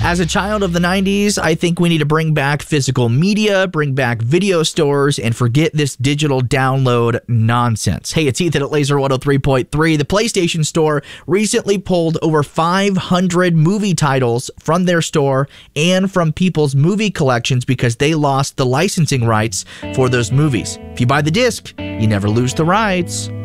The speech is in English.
As a child of the 90s, I think we need to bring back physical media, bring back video stores, and forget this digital download nonsense. Hey, it's Ethan at Laser 103.3. The PlayStation Store recently pulled over 500 movie titles from their store and from people's movie collections because they lost the licensing rights for those movies. If you buy the disc, you never lose the rights.